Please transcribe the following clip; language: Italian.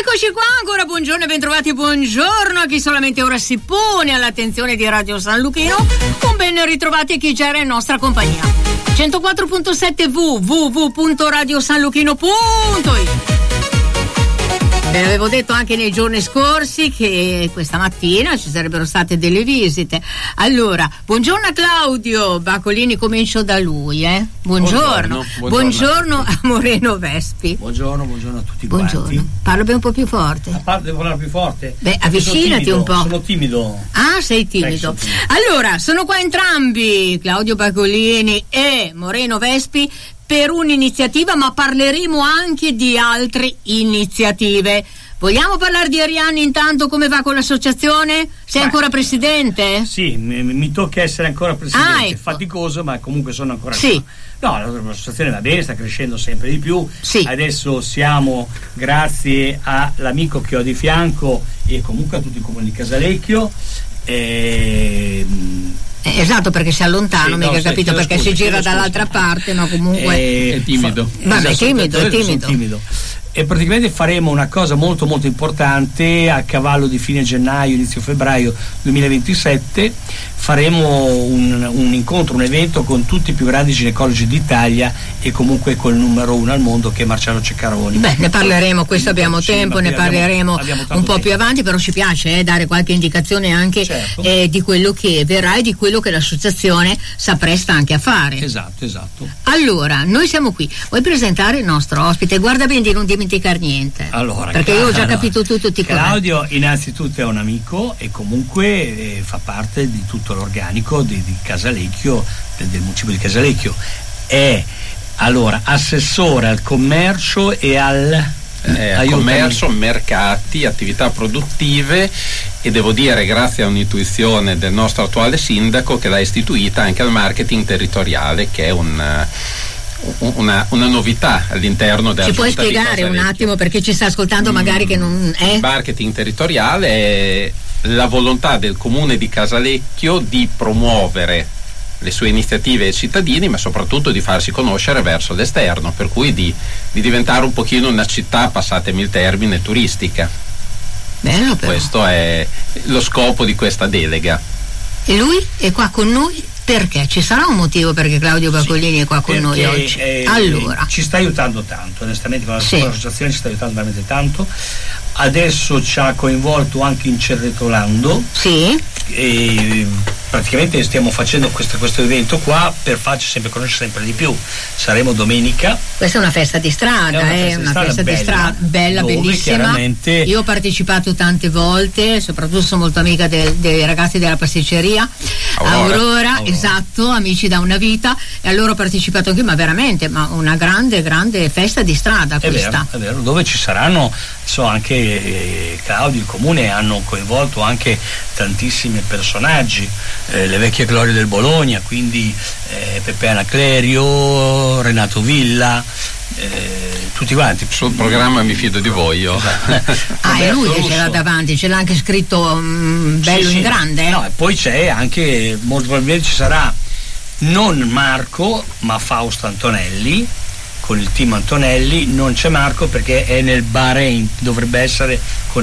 Eccoci qua ancora, buongiorno e bentrovati, buongiorno a chi solamente ora si pone all'attenzione di Radio San Luchino, con ben ritrovati a chi già era in nostra compagnia. 104.7 www.radiosanluchino.it. Ve l'avevo detto anche nei giorni scorsi che questa mattina ci sarebbero state delle visite. Allora, buongiorno a Claudio Bacolini, comincio da lui, Buongiorno a Moreno Vespi. Buongiorno a tutti buongiorno. Quanti. Parlo un po' più forte. Devo parlare più forte? Beh, avvicinati un po'. Sono timido. Ah, sei timido. Allora, sono qua entrambi, Claudio Bacolini e Moreno Vespi, per un'iniziativa, ma parleremo anche di altre iniziative. Vogliamo parlare di Arianni intanto? Come va con l'associazione? Sei ancora presidente? Sì, mi tocca essere ancora presidente, ecco. Faticoso, ma comunque sono ancora sì. qua. No, l'associazione va bene, sta crescendo sempre di più. Sì. Adesso siamo, grazie all'amico che ho di fianco e comunque a tutti i comuni di Casalecchio. Esatto, perché si allontana, mica capito perché si gira dall'altra parte, no? Comunque è timido. Vabbè, è timido. E praticamente faremo una cosa molto molto importante a cavallo di fine gennaio, inizio febbraio 2027. Faremo un incontro, un evento con tutti i più grandi ginecologi d'Italia e comunque col numero 1 al mondo, che è Marcello Ceccaroni. Beh, ne parleremo, questo abbiamo tempo, ne parleremo un po' più avanti, però ci piace dare qualche indicazione anche di quello che verrà e di quello che l'associazione s'appresta anche a fare. Esatto. Allora, noi siamo qui. Vuoi presentare il nostro ospite? Guarda bene di non dimenticare niente. Allora, perché io ho già capito tutto di Claudio innanzitutto è un amico e comunque fa parte di tutto l'organico di Casalecchio, del municipio di Casalecchio. È allora assessore al commercio e al commercio, mercati, attività produttive, e devo dire grazie a un'intuizione del nostro attuale sindaco che l'ha istituita anche al marketing territoriale, che è una novità all'interno della Ci puoi spiegare un attimo, perché ci sta ascoltando magari che non è? Il marketing territoriale è la volontà del comune di Casalecchio di promuovere le sue iniziative ai cittadini, ma soprattutto di farsi conoscere verso l'esterno, per cui di diventare un pochino una città, passatemi il termine, turistica. Bello, però. Questo è lo scopo di questa delega. E lui è qua con noi perché? Ci sarà un motivo perché Claudio Bacolini è qua con noi oggi? Allora, ci sta aiutando tanto, onestamente, con l'associazione ci sta aiutando veramente tanto. Adesso ci ha coinvolto anche in Cerretolando. Sì. E praticamente stiamo facendo questo evento qua per farci sempre conoscere sempre di più. Saremo domenica. Questa è una festa di strada, una festa di strada bella, bellissima. Io ho partecipato tante volte, soprattutto sono molto amica dei ragazzi della pasticceria Aurora, esatto, amici da una vita, e allora ho partecipato anche, ma veramente una grande festa di strada questa. È vero, dove ci saranno, anche Claudio, il comune hanno coinvolto anche tantissimi personaggi, le vecchie glorie del Bologna, quindi Peppe Anaclerio, Renato Villa, tutti quanti. Sul programma mi fido di voi io. È lui che ce l'ha davanti, ce l'ha anche scritto bello in grande. No, e poi c'è anche, molto probabilmente ci sarà non Marco ma Fausto Antonelli con il team Antonelli. Non c'è Marco perché è nel Bahrain, dovrebbe essere con